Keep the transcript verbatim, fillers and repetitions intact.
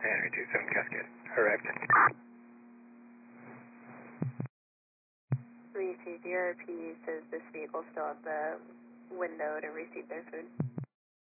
Henry two seven Cascade. Arrived. three two zero P says this vehicle still at the window to receive their food.